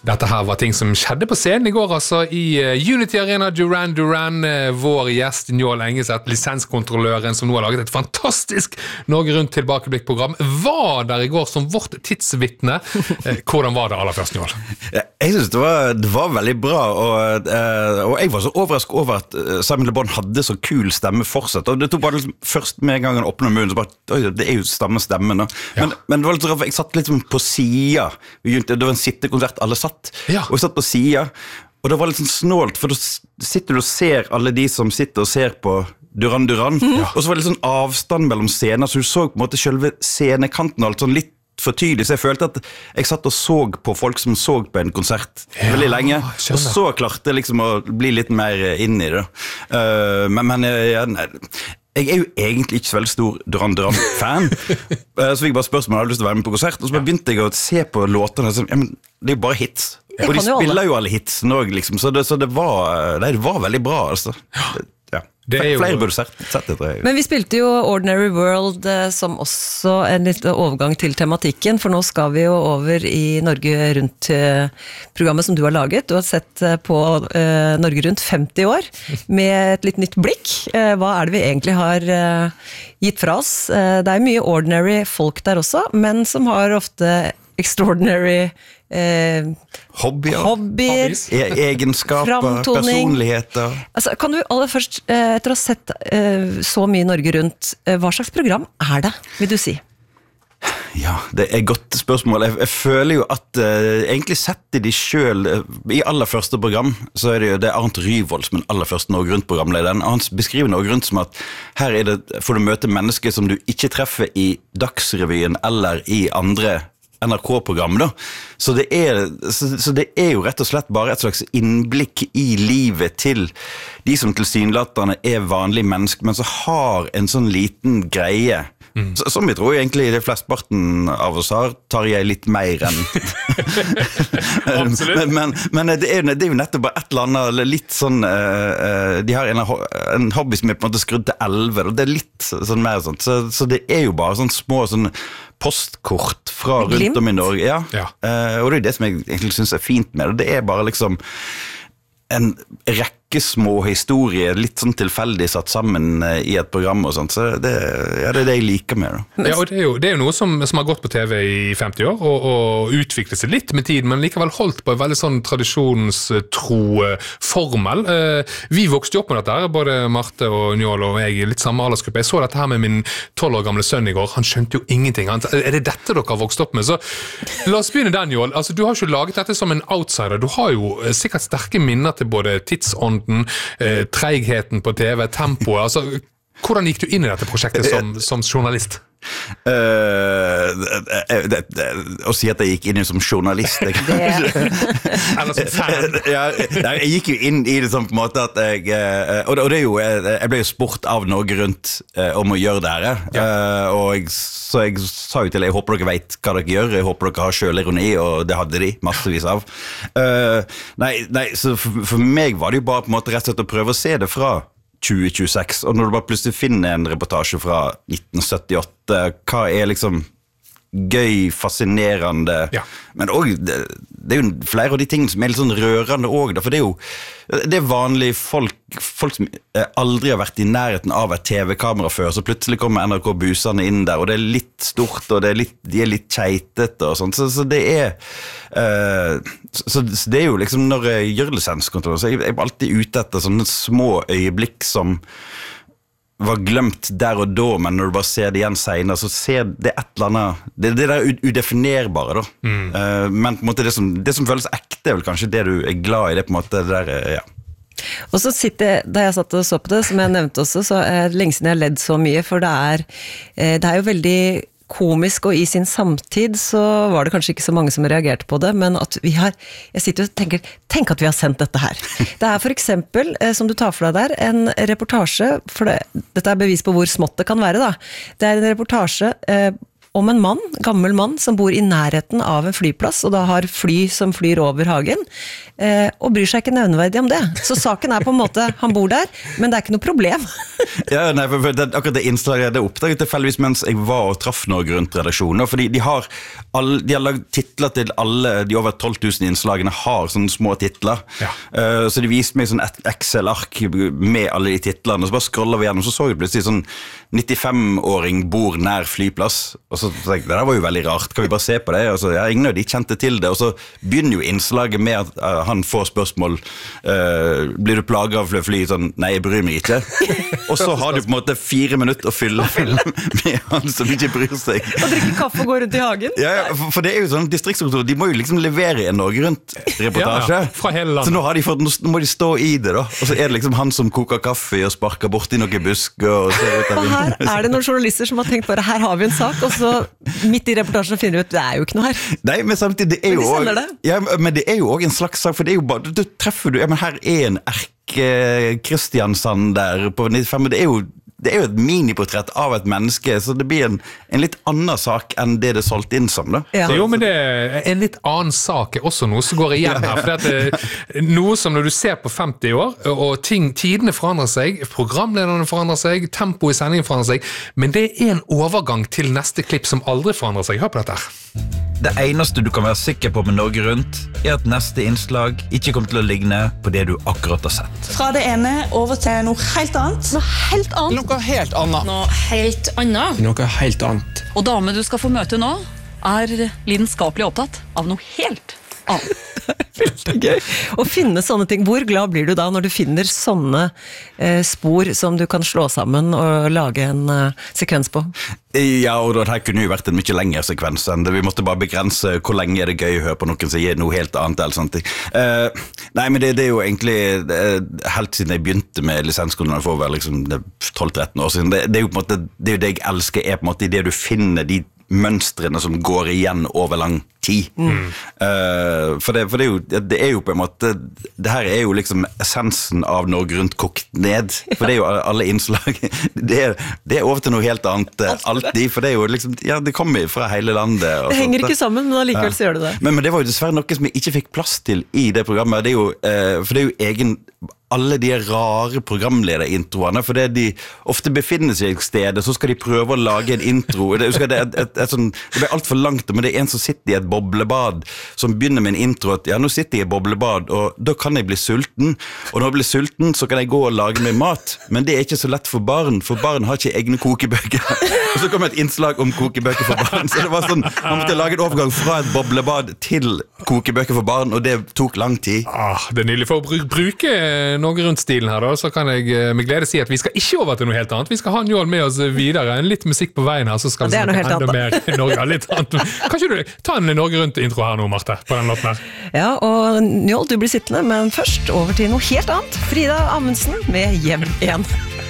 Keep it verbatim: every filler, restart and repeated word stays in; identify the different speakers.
Speaker 1: Dette her var ting som skjedde på scenen i går, altså i Unity Arena. Duran Duran, vår gjest Njål Engeseth, lisenskontrolløren som nå har laget et fantastisk Norge Rundt tilbakeblikk-program, var der i går som vårt tidsvittne. Hvordan var det aller først, Njål?
Speaker 2: Jeg synes det var, det var veldig bra, og, og jeg var så overrasket over at Simon Le Bon hadde så kul stemme fortsatt, og det tok bare liksom, først med en gang han åpnet munnen, så bare, oi, det er jo stamme stemmen. Men, ja. men det var litt rart, jeg satt litt på siden, det var en sittekonsert, alle satt, Ja. og jeg satt på siden, og det var litt sånn snålt, for da sitter du og ser alle de som sitter og ser på Duran Duran, ja. og så var det litt sånn avstand mellom scener, så du så på en måte selve scenekanten og alt sånn litt for tydelig, så jeg følte at jeg satt og så på folk som så på en konsert ja, veldig lenge, og så klarte jeg liksom å bli litt mer inn i det. Uh, men men ja, nei, jeg er jo egentlig ikke så veldig stor Duran Duran-fan, så fikk jeg bare spørsmål om jeg hadde lyst til å være med på konsert, og så begynte jeg å se på låtene, og så, ja, men det er jo bare hits. Og de spiller jo alle hitsene også, liksom, så det, så det, var, nei, det var veldig bra, altså. Ja. Det er jo... Flere burde sett, sett det, tror jeg.
Speaker 3: Men vi spilte jo Ordinary World eh, som også en litt overgang til tematikken, for nå skal vi jo over i Norge Rundt eh, programmet som du har laget. Du har sett eh, på eh, Norge Rundt femti år med et litt nytt blikk. Eh, hva er det vi egentlig har eh, gitt fra oss? Eh, det er mye ordinary folk der også, men som har ofte extraordinary eh,
Speaker 2: hobbyer,
Speaker 3: hobbyer
Speaker 2: e egenskaper, personligheter.
Speaker 3: Altså, kan du aller først, eh, etter å ha sett eh, så mye Norge Rundt, eh, hva slags program er det, vil du si?
Speaker 2: Ja, det er et godt spørsmål. Jeg, jeg føler jo at uh, egentlig setter de selv uh, i aller første program, så er det jo det er Arnt Ryvold som er aller første Norge Rundt-programlederen, og han beskriver Norge Rundt som at her er det, får du møte mennesker som du ikke treffer i Dagsrevyen eller i andre N R K-program da, så det, er, så, så det er jo rett og slett bare et slags innblikk i livet til de som tilsynelatende er vanlige mennesker, men så har en sånn liten greie, mm. så, som vi tror egentlig de flestparten av oss har, tar jeg litt mer enn. men men, men det, er, det er jo nettopp bare et eller annet, litt sånn, uh, de har en, en hobby som er på en måte skrudd til elleve, og det er litt sånn mer sånt, så, så det er jo bare sånn små sånn postkort fra rundt om i Norge, ja. ja. Uh, og det er det som jeg egentlig synes er fint med det. Det er bare liksom en rekke små historier, litt sånn tilfeldig satt sammen uh, i et program og sånt, så det, ja, det er det jeg liker med det.
Speaker 1: Ja, og det er jo, det er jo noe som, som har gått på T V i femti år, og, og utviklet seg litt med tid, men likevel holdt på en veldig sånn tradisjonstro uh, formel. Uh, vi vokste jo opp med dette her, både Marte og Njål og jeg, litt samme aldersgruppe. Jeg så dette her med min tolv år gamle sønn i går, han skjønte jo ingenting. Han, er det dette dere har vokst opp med? Så la oss begynne den, Njål. Altså, du har ikke laget dette som en outsider, du har jo uh, sikkert sterke minner til både tidsånden, eh, treigheten på T V, tempoet, altså hvordan gikk du inn i dette prosjektet som, som journalist?
Speaker 2: Uh, det, det, det, å si at jeg gikk inn i som journalist jeg,
Speaker 1: eller som fan
Speaker 2: ja, jeg gikk jo inn i det som på en måte at jeg uh, og, det, og det er jo, jeg ble jo spurt av Norge Rundt uh, om å gjøre det her ja. uh, og jeg, så jeg sa jo til jeg håper dere vet hva dere gjør, jeg håper dere har selvironi, og det hadde de massevis av uh, nei, nei, så for, for meg var det jo bare på en måte rett og slett å prøve å se det fra tjue tjueseks, og når du bare plutselig finner en reportasje fra nitten syttiåtte, hva er liksom gøy, fascinerende, ja. men også, det, det er jo flere av de tingene som er litt sånn rørende også, for det er jo det er vanlige folk, folk som aldri har vært i nærheten av et T V-kamera før, så plutselig kommer N R K-busene inn der, og det er litt stort, og det er litt, de er litt kjeitete og sånt, så, så det er uh, så, så det er jo liksom når jeg gjør lisenskontroll, så jeg, jeg er alltid ute etter sånne små øyeblikk som var glemt der og da, men når du bare ser det igjen senere, så ser det et eller annet, det, det der udefinerbare da. Mm. Uh, men på en måte det som, det som føles ekte er vel kanskje det du er glad i, det på en måte det der, ja.
Speaker 3: Og så sitter, da jeg satt og så på det, som jeg nevnte også, så er det lenge siden jeg har ledd så mye, for det er, det er jo veldig komisk, og i sin samtid så var det kanskje ikke så mange som reagerte på det, men at vi har, jeg sitter og tenker, tenk at vi har sendt dette her. Det er for eksempel, som du tar for deg der, en reportasje, for det, dette er bevis på hvor smått det kan være da, det er en reportasje eh, om en mann, gammel mann, som bor i nærheten av en flyplass, og da har fly som flyr over hagen, eh, og bryr seg ikke nevneverdig om det. Så saken er på en måte, han bor der, men det er ikke noe problem.
Speaker 2: Ja, nei, for, for det, akkurat det innslaget, det oppdaget tilfeldigvis mens jeg var og traff Norge Rundt-redaksjonen, fordi de har, all, de har lagd titler til alle, de over tolv tusen innslagene har sånne små titler, ja. uh, så de viste meg sånn et Excel-ark med alle de titlene, og så bare scrollet vi gjennom, så så jeg plutselig sånn nittifem-åring bor nær flyplass, og så tenkte jeg, det der var jo veldig rart, kan vi bare se på det? Og så, ja, ingen av de kjente til det, og så begynner jo innslaget med at uh, han får spørsmål, uh, blir du plaget av fly? Sånn, nei, jeg bryr meg ikke. Og så har du på en måte fire minutter å fylle med han som ikke bryr seg.
Speaker 3: Og drikke kaffe og gå rundt i hagen?
Speaker 2: Ja, for, for det er jo sånn, distriktskontor, de må jo liksom levere en Norge Rundt-reportasje.
Speaker 1: Ja, fra hele landet.
Speaker 2: Så nå, har de fått, nå må de stå i det da, og så er det liksom han som koker kaffe og sparker bort i noen busker. Og, så ut av
Speaker 3: og her er det noen journalister som har tenkt bare, her har vi en sak, og så midt i reportasjen finner vi ut, det er jo ikke noe her.
Speaker 2: Nei, men samtidig, det er jo
Speaker 3: men, de
Speaker 2: også, ja, men det er jo også en slags sak, for det er jo bare, du treffer du, ja, men her er en erke Kristiansand der på nittifem, det er jo Det er jo et miniportrett av et menneske, så det blir en, en litt annen sak enn det det er solgt inn som. Da.
Speaker 1: Ja. Jo, men det er en litt annen sak er også noe som går igjen her. For det er noe som når du ser på femti år, og ting, tidene forandrer seg, programlederne forandrer seg, tempoet i sendingen forandrer seg, men det er en overgang til neste klipp som aldri forandrer seg. Hør på dette her.
Speaker 4: Det eneste du kan være sikker på med Norge Rundt, er at neste innslag ikke kommer til å ligne på det du akkurat har sett.
Speaker 5: Fra det ene over til noe helt annet.
Speaker 6: Noe helt annet.
Speaker 7: Noe helt annet.
Speaker 6: Noe helt annet.
Speaker 7: Noe helt annet.
Speaker 6: Og dame du skal få møte nå, er lidenskapelig opptatt av noe helt annet.
Speaker 3: Veldig gøy. Å finne sånne ting. Hvor glad blir du da når du finner sånne eh, spor som du kan slå sammen og lage en eh, sekvens på?
Speaker 2: Ja, og det her kunne jo vært en mye lengre sekvens enn det. Vi måtte bare begrense hvor lenge er det gøy å høre på noen som gir noe helt annet eller sånt. Uh, nei, men det, det er jo egentlig uh, helt siden jeg begynte med lisensskolen for å være liksom tolv tretten år siden. Det, det er jo på en måte, det er jo det jeg elsker er på en måte i det du finner de mønstrene som går igjen over lang tid. Mm. Uh, for, det, for det, er jo, det er jo på en måte, det her er jo liksom essensen av Norge Rundt kokt ned, for det er jo alle innslag, det er, det er over til noe helt annet alltid, for det er jo liksom, ja, det kommer fra hele landet.
Speaker 3: Det henger ikke sammen, men allikevel så gjør det det.
Speaker 2: Men, men det var jo dessverre noe som jeg ikke fikk plass til i det programmet, det er jo, uh, for det er jo egen alle de rare programlederintroene, for det de ofte befinner seg i stedet, så skal de prøve å lage en intro. Det, det, et, et, et sånn, det blir alt for langt, men det er en som sitter i et boblebad, som begynner med en intro, at ja, nå sitter jeg i boblebad, og da kan jeg bli sulten, og når jeg blir sulten, så kan jeg gå og lage meg mat, men det er ikke så lett for barn, for barn har ikke egne kokebøker. Og så kom et innslag om kokebøker for barn, så det var sånn, man måtte lage en overgang fra et boblebad til kokebøker for barn, og det tok lang tid.
Speaker 1: Ah, det er nydelig for å bruke, bruke Norge Rundt-stilen her da, så kan jeg med glede si at vi skal ikke over til noe helt annet. Vi skal ha Njål med oss videre, en litt musikk på veien her, så skal vi snakke enda annet, mer Norge, litt annet. Kan ikke du ta en Norge Rundt-intro her nå, Marte, på den låten her?
Speaker 3: Ja, og Njål, du blir sittende, men først over til noe helt annet. Frida Amundsen med Hjem igjen.